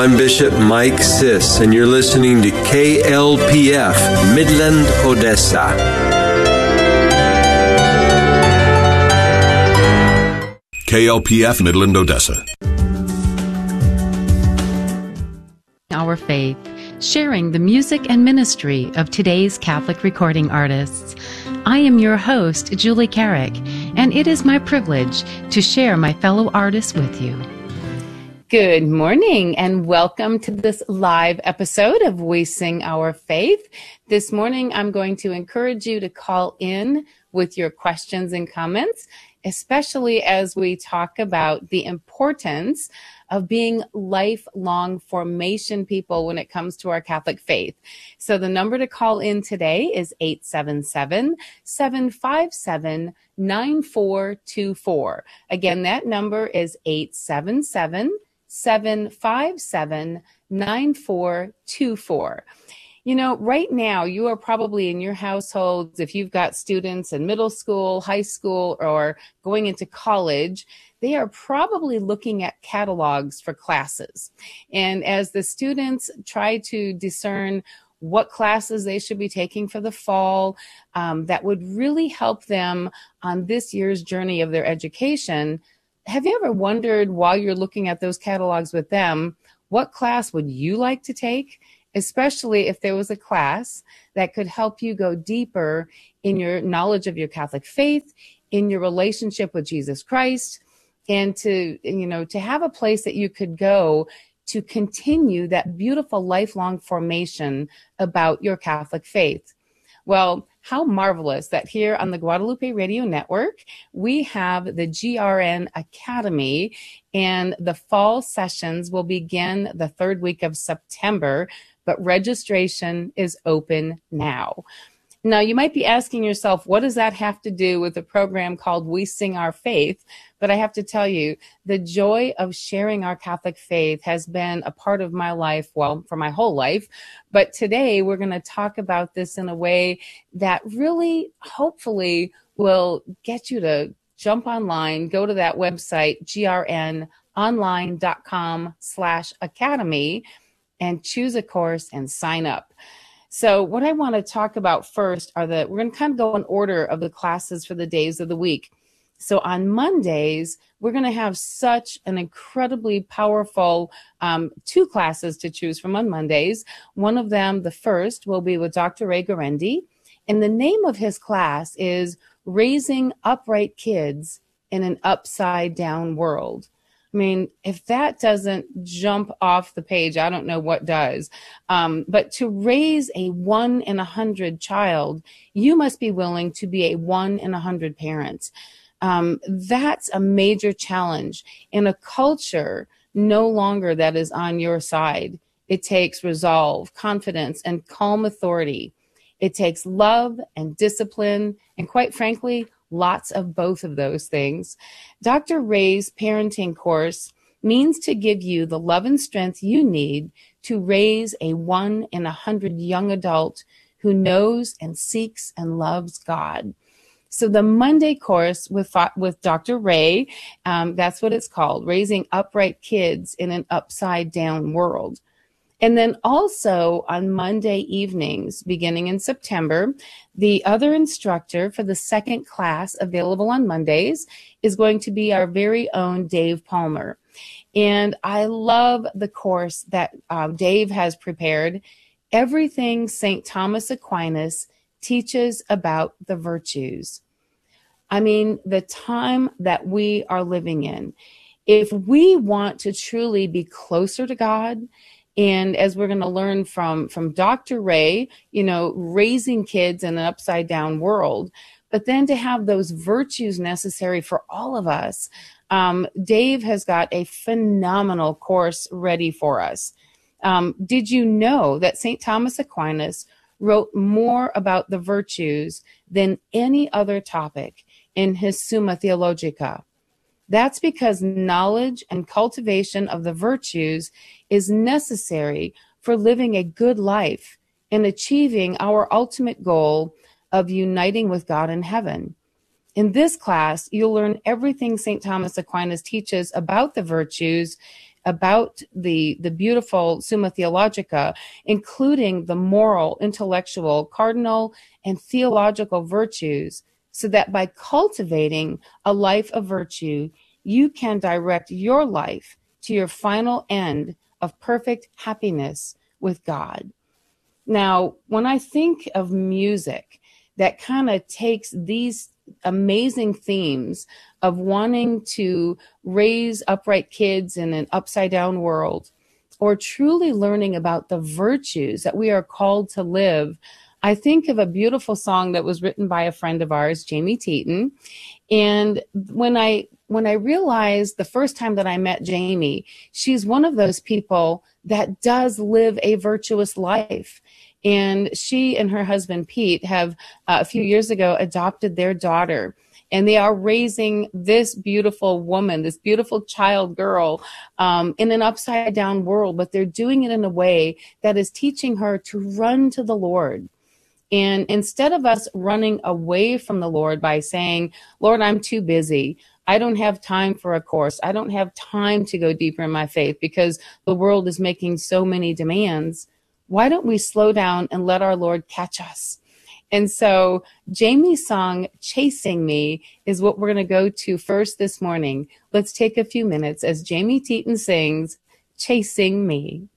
I'm Bishop Mike Siss, and you're listening to KLPF, Midland, Odessa. KLPF, Midland, Odessa. Our faith, sharing the music and ministry of today's Catholic recording artists. I am your host, Julie Carrick, and it is my privilege to share my fellow artists with you. Good morning and welcome to this live episode of We Sing Our Faith. This morning I'm going to encourage you to call in with your questions and comments, especially as we talk about the importance of being lifelong formation people when it comes to our Catholic faith. So the number to call in today is 877-757-9424. Again, that number is 877-757-9424. You know, right now, you are probably in your households, if you've got students in middle school, high school, or going into college, they are probably looking at catalogs for classes. And as the students try to discern what classes they should be taking for the fall, that would really help them on this year's journey of their education. Have you ever wondered, while you're looking at those catalogs with them, what class would you like to take? Especially if there was a class that could help you go deeper in your knowledge of your Catholic faith, in your relationship with Jesus Christ, and to have a place that you could go to continue that beautiful lifelong formation about your Catholic faith. Well, how marvelous that here on the Guadalupe Radio Network, we have the GRN Academy, and the fall sessions will begin the third week of September, but registration is open now. Now, you might be asking yourself, what does that have to do with a program called We Sing Our Faith? But I have to tell you, the joy of sharing our Catholic faith has been a part of my life, well, for my whole life. But today we're going to talk about this in a way that really, hopefully, will get you to jump online, go to that website, grnonline.com/academy, and choose a course and sign up. So what I want to talk about first are we're going to kind of go in order of the classes for the days of the week. So on Mondays, we're going to have such an incredibly powerful 2 classes to choose from on Mondays. One of them, the first, will be with Dr. Ray Guarendi, and the name of his class is Raising Upright Kids in an Upside Down World. I mean, if that doesn't jump off the page, I don't know what does. But to raise a 1 in 100 child, you must be willing to be a 1 in 100 parent. That's a major challenge in a culture no longer that is on your side. It takes resolve, confidence, and calm authority. It takes love and discipline, and quite frankly, lots of both of those things. Dr. Ray's parenting course means to give you the love and strength you need to raise a 1 in 100 young adult who knows and seeks and loves God. So the Monday course with Dr. Ray, that's what it's called, Raising Upright Kids in an Upside Down World. And then also on Monday evenings, beginning in September, the other instructor for the second class available on Mondays is going to be our very own Dave Palmer. And I love the course that Dave has prepared, Everything St. Thomas Aquinas Teaches About the Virtues. I mean, the time that we are living in, if we want to truly be closer to God, and as we're going to learn from Dr. Ray, raising kids in an upside down world, but then to have those virtues necessary for all of us, Dave has got a phenomenal course ready for us. Did you know that St. Thomas Aquinas wrote more about the virtues than any other topic in his Summa Theologica? That's because knowledge and cultivation of the virtues is necessary for living a good life and achieving our ultimate goal of uniting with God in heaven. In this class, you'll learn everything St. Thomas Aquinas teaches about the virtues about the beautiful Summa Theologica, including the moral, intellectual, cardinal, and theological virtues, so that by cultivating a life of virtue, you can direct your life to your final end of perfect happiness with God. Now, when I think of music that kind of takes these amazing themes of wanting to raise upright kids in an upside down world, or truly learning about the virtues that we are called to live, I think of a beautiful song that was written by a friend of ours, Jamie Teton. And when I realized the first time that I met Jamie, she's one of those people that does live a virtuous life. And she and her husband, Pete, have a few years ago adopted their daughter. And they are raising this beautiful woman, this beautiful child girl, in an upside down world, but they're doing it in a way that is teaching her to run to the Lord. And instead of us running away from the Lord by saying, Lord, I'm too busy, I don't have time for a course, I don't have time to go deeper in my faith because the world is making so many demands, why don't we slow down and let our Lord catch us? And so Jamie's song, Chasing Me, is what we're going to go to first this morning. Let's take a few minutes as Jamie Teton sings, Chasing Me.